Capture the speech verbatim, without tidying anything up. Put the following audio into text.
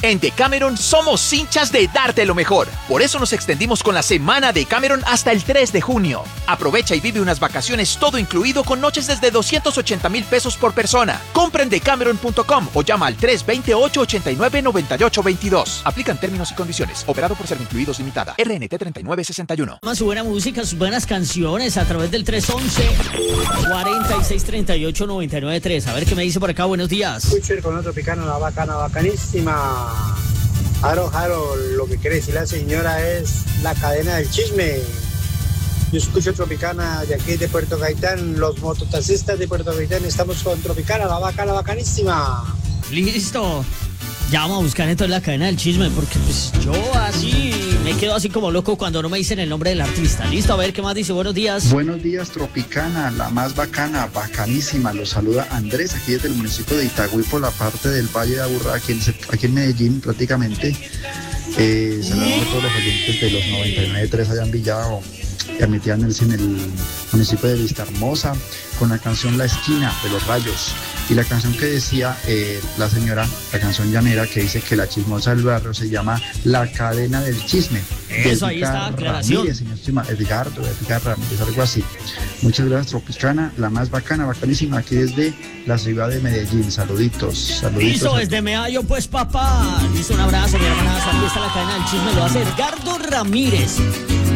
En Decameron somos hinchas de darte lo mejor. Por eso nos extendimos con la semana Decameron hasta el tres de junio. Aprovecha y vive unas vacaciones todo incluido con noches desde doscientos ochenta mil pesos por persona. Compra en decameron punto com o llama al tres dos ocho, ocho nueve, nueve ocho dos dos. Aplican términos y condiciones. Operado por Servincluidos Limitada. R N T treinta y nueve sesenta y uno. Su buena música, sus buenas canciones a través del tres once, cuarenta y seis, treinta y ocho, noventa y nueve tres. A ver qué me dice por acá. Buenos días. Escucho el con otro Tropicana, la bacana, bacanísima. Jaro, Jaro, lo que quiere decir la señora es la cadena del chisme. Yo escucho Tropicana de aquí de Puerto Gaitán, los mototaxistas de Puerto Gaitán, estamos con Tropicana, la bacana, bacanísima. Listo. Ya vamos a buscar entonces la cadena del chisme, porque pues yo así me quedo así como loco cuando no me dicen el nombre del artista. Listo, a ver qué más dice. Buenos días. Buenos días, Tropicana, la más bacana, bacanísima. Los saluda Andrés, aquí desde el municipio de Itagüí, por la parte del Valle de Aburrá, aquí en, aquí en Medellín prácticamente. Eh, Saludos a todos los oyentes de los noventa y nueve punto tres allá en Villado, emitían en el municipio de Vista Hermosa, con la canción La Esquina de los Rayos. Y la canción que decía eh, la señora, la canción llanera que dice que la chismosa del barrio se llama La Cadena del Chisme. Eso, ahí está, aclaración. Ramírez, señor Edgardo, Edgar Ramírez, algo así. Muchas gracias, Tropicana, la más bacana, bacanísima, aquí desde la ciudad de Medellín. Saluditos, saluditos. Listo, desde Medallo, pues papá. Listo, un abrazo, mi hermana. Aquí está la cadena del chisme, lo hace Edgardo Ramírez.